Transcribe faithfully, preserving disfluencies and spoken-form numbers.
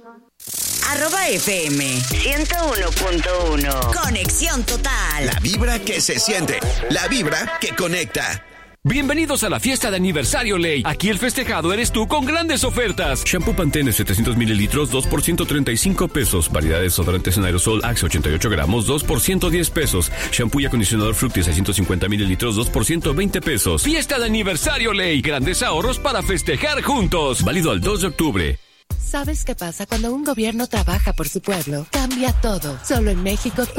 Arroba F M ciento uno punto uno. Conexión total. La vibra que se siente. La vibra que conecta. Bienvenidos a la fiesta de aniversario Ley. Aquí el festejado eres tú con grandes ofertas. Shampoo Pantene setecientos mililitros, dos por ciento treinta y cinco pesos. Variedad de desodorantes en aerosol Axe ochenta y ocho gramos, dos por ciento diez pesos. Shampoo y acondicionador Fructis seiscientos cincuenta mililitros, dos por ciento veinte pesos. Fiesta de aniversario Ley. Grandes ahorros para festejar juntos. Válido al dos de octubre. ¿Sabes qué pasa cuando un gobierno trabaja por su pueblo? Cambia todo. Solo en México